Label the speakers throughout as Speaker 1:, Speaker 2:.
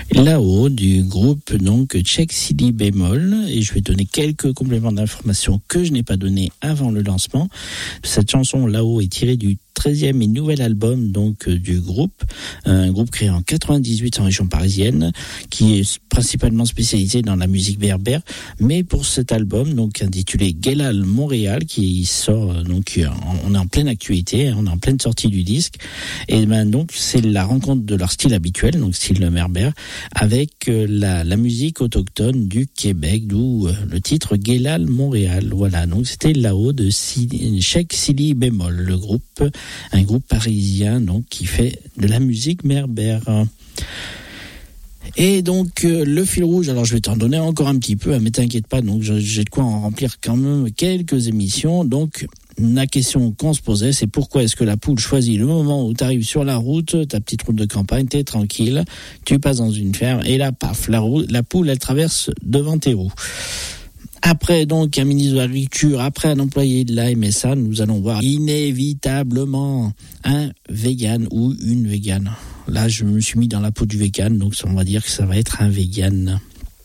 Speaker 1: Là-haut du groupe donc Tchèque Si bémol, et je vais donner quelques compléments d'informations que je n'ai pas donné avant le lancement. Cette chanson Là-haut est tirée du 13e et nouvel album donc du groupe, un groupe créé en 98 en région parisienne qui est principalement spécialisé dans la musique berbère, mais pour cet album donc intitulé Guelal Montréal qui sort donc on est en pleine actualité, on est en pleine sortie du disque, et ben donc c'est la rencontre de leur style habituel, donc style berbère, avec la musique autochtone du Québec, d'où le titre Guelal Montréal. Voilà, donc c'était Là-haut de Tchèque Si bémol, le groupe, un groupe parisien donc qui fait de la musique berbère. Et donc le fil rouge, alors je vais t'en donner encore un petit peu, mais t'inquiète pas, donc j'ai de quoi en remplir quand même quelques émissions. Donc la question qu'on se posait, c'est pourquoi est-ce que la poule choisit le moment où tu arrives sur la route, ta petite route de campagne, t'es tranquille, tu passes dans une ferme et là, paf, la poule elle traverse devant tes roues. Après donc un ministre de l'Agriculture, après un employé de la MSA, nous allons voir inévitablement un vegan ou une végane. Là, je me suis mis dans la peau du vegan, donc on va dire que ça va être un vegan.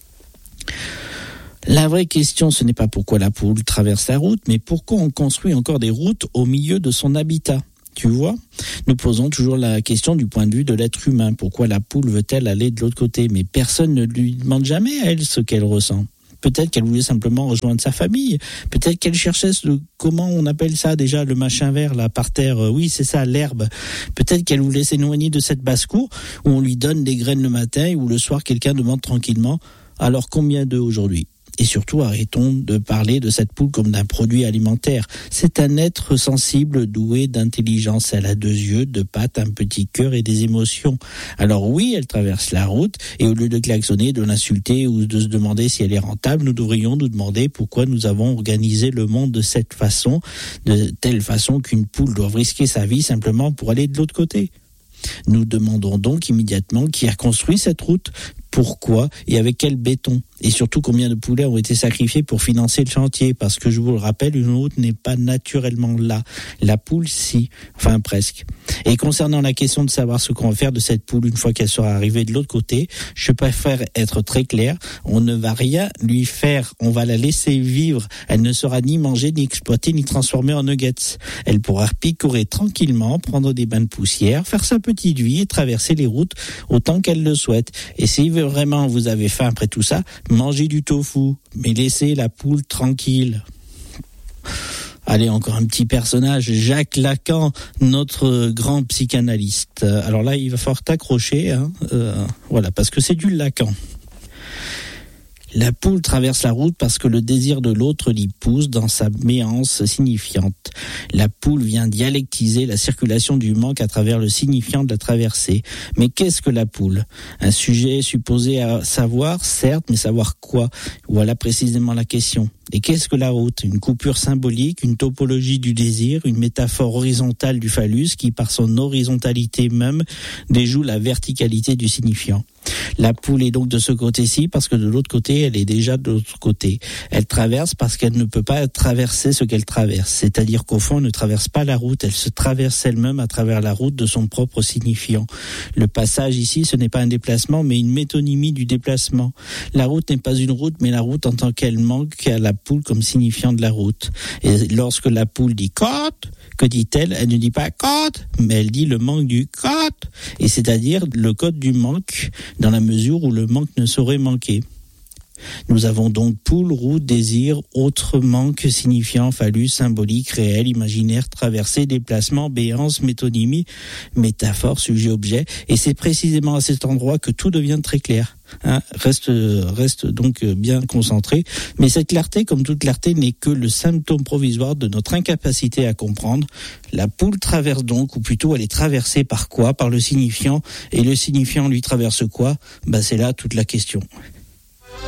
Speaker 1: La vraie question, ce n'est pas pourquoi la poule traverse la route, mais pourquoi on construit encore des routes au milieu de son habitat. Tu vois, nous posons toujours la question du point de vue de l'être humain. Pourquoi la poule veut-elle aller de l'autre côté ? Mais personne ne lui demande jamais à elle ce qu'elle ressent. Peut-être qu'elle voulait simplement rejoindre sa famille. Peut-être qu'elle cherchait comment on appelle ça déjà, le machin vert là par terre. Oui, c'est ça, l'herbe. Peut-être qu'elle voulait s'éloigner de cette basse-cour où on lui donne des graines le matin et où le soir quelqu'un demande tranquillement « Alors combien d'œufs aujourd'hui ?» Et surtout, arrêtons de parler de cette poule comme d'un produit alimentaire. C'est un être sensible, doué d'intelligence. Elle a 2 yeux, 2 pattes, un petit cœur et des émotions. Alors oui, elle traverse la route et au lieu de klaxonner, de l'insulter ou de se demander si elle est rentable, nous devrions nous demander pourquoi nous avons organisé le monde de cette façon, de telle façon qu'une poule doit risquer sa vie simplement pour aller de l'autre côté. Nous demandons donc immédiatement qui a construit cette route, pourquoi et avec quel béton, et surtout combien de poulets ont été sacrifiés pour financer le chantier, parce que je vous le rappelle, une route n'est pas naturellement là. La poule, si, enfin presque. Et concernant la question de savoir ce qu'on va faire de cette poule une fois qu'elle sera arrivée de l'autre côté, je préfère être très clair, on ne va rien lui faire, on va la laisser vivre, elle ne sera ni mangée, ni exploitée, ni transformée en nuggets. Elle pourra picorer tranquillement, prendre des bains de poussière, faire sa petite vie et traverser les routes autant qu'elle le souhaite. Et si vraiment vous avez faim après tout ça, mangez du tofu, mais laissez la poule tranquille. Allez, encore un petit personnage, Jacques Lacan, notre grand psychanalyste. Alors là, il va falloir t'accrocher, voilà, parce que c'est du Lacan. La poule traverse la route parce que le désir de l'autre l'y pousse dans sa méance signifiante. La poule vient dialectiser la circulation du manque à travers le signifiant de la traversée. Mais qu'est-ce que la poule ? Un sujet supposé à savoir, certes, mais savoir quoi ? Voilà précisément la question. Et qu'est-ce que la route ? Une coupure symbolique, une topologie du désir, une métaphore horizontale du phallus qui, par son horizontalité même, déjoue la verticalité du signifiant. La poule est donc de ce côté-ci parce que de l'autre côté, elle est déjà de l'autre côté. Elle traverse parce qu'elle ne peut pas traverser ce qu'elle traverse. C'est-à-dire qu'au fond, elle ne traverse pas la route, elle se traverse elle-même à travers la route de son propre signifiant. Le passage ici, ce n'est pas un déplacement, mais une métonymie du déplacement. La route n'est pas une route, mais la route en tant qu'elle manque à la poule comme signifiant de la route. Et lorsque la poule dit « côte », que dit-elle ? Elle ne dit pas « côte », mais elle dit le manque du « côte », et c'est-à-dire le code du manque, dans la mesure où le manque ne saurait manquer. Nous avons donc poule, route, désir, autre manque, signifiant, phallus, symbolique, réel, imaginaire, traversée, déplacement, béance, métonymie, métaphore, sujet, objet, et c'est précisément à cet endroit que tout devient très clair. Reste donc bien concentré, mais cette clarté, comme toute clarté, n'est que le symptôme provisoire de notre incapacité à comprendre. La poule traverse donc, ou plutôt elle est traversée par quoi ? Par le signifiant, et le signifiant lui traverse quoi ? C'est là toute la question.